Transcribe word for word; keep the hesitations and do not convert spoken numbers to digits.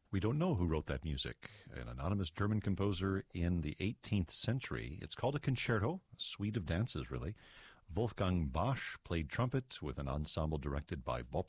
We don't know who wrote that music. An anonymous German composer in the eighteenth century. It's called a concerto, a suite of dances, really. Wolfgang Bosch played trumpet with an ensemble directed by Bob